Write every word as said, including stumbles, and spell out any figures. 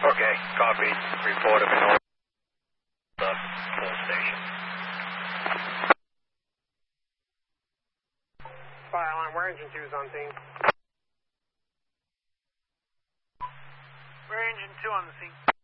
Okay, copy. Report him in order. The full station. Fire alarm, where engine two is on scene? We're engine two on the scene.